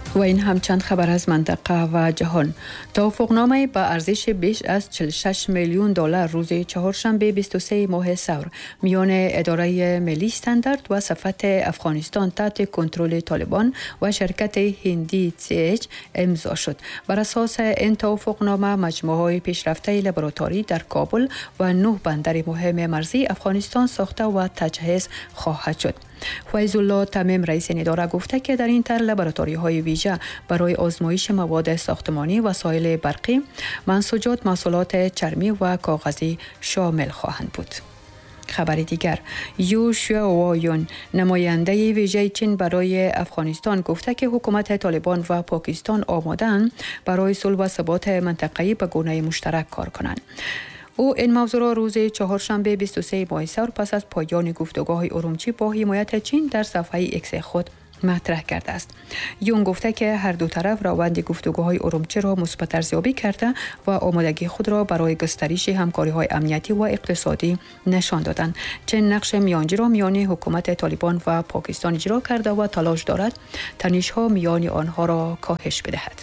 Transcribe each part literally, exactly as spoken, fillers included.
و این هم چند خبر از منطقه و جهان. توافقنامه با ارزش بیش از چهل و شش میلیون دلار روز چهارشنبه بیست و سوم ماه سور میان اداره ملی استاندارد و سفارت افغانستان تحت کنترل طالبان و شرکت هندی سی اچ امضا شد. بر اساس این توافقنامه مجموعه پیشرفته لابراتواری در کابل و نه بندر مهم مرزی افغانستان ساخته و تجهیز خواهد شد. فیض الله تمیم رئیس این اداره گفته که در این طرح لابراتوری های ویژه برای آزمایش مواد ساختمانی، وسایل برقی، منسوجات، محصولات چرمی و کاغذی شامل خواهند بود. خبر دیگر، یو شوایون نماینده ویژه چین برای افغانستان گفته که حکومت طالبان و پاکستان آماده‌اند برای صلح و ثبات منطقه‌ای به گونه مشترک کار کنند. او این موضوع را روز چهارشنبه بیست و سوم ماه سور پس از پایان گفتگوهای ارومچی با حمایت چین در صفحه ایکس خود مطرح کرده است. یون گفته که هر دو طرف روند گفتگوهای ارومچی را مثبت ارزیابی کرده و آمادگی خود را برای گسترش همکاری‌های امنیتی و اقتصادی نشان دادند. چین نقش میانجی را میان حکومت طالبان و پاکستان اجرا کرده و تلاش دارد تنش‌ها میان آنها را کاهش بدهد.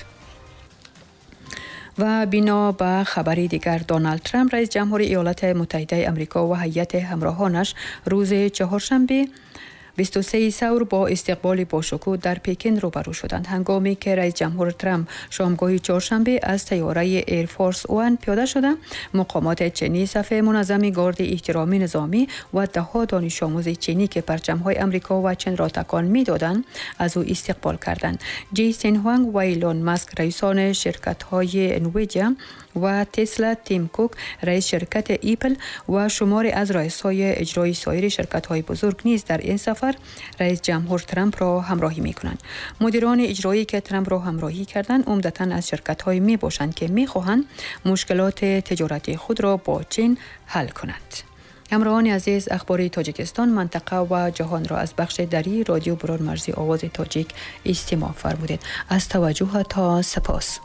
و بنا به خبری دیگر، دونالد ترامپ رئیس جمهوری ایالات متحده آمریکا و هیئت همراهانش روز چهارشنبه بیست و سوم سور با استقبال باشکوه در پکن روبرو شدند، هنگامی که رئیس جمهور ترامپ شامگاه چهارشنبه از طیاره ایرفورس وان پیاده شده. مقامات چینی صف منظم گارد احترامی نظامی و ده ها دانش آموز چینی که پرچم‌های آمریکا و چین را تکان می‌دادند از او استقبال کردند. جی سین هوانگ و ایلون ماسک رئیسان شرکت‌های انویدیا و تسلا، تیم کوک رئیس شرکت ایپل و شماری از رئیس‌های اجرایی سایر شرکت‌های بزرگ نیز در این سفر رئیس جمهور ترامپ را همراهی می‌کنند. مدیران اجرایی که ترامپ را همراهی کردند عمدتاً از شرکت‌های میباشند که می‌خواهند مشکلات تجارتی خود را با چین حل کنند. همراهان عزیز، اخبار تاجیکستان، منطقه و جهان را از بخش دری رادیو برون مرزی آواز تاجیک استماع فرمودید. از توجه تا سپاس.